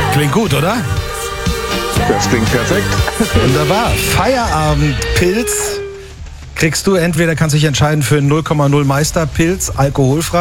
Klingt gut, oder? Das klingt perfekt. Wunderbar. Feierabendpilz kriegst du entweder, kannst dich entscheiden für einen 0,0 Meisterpilz, alkoholfrei.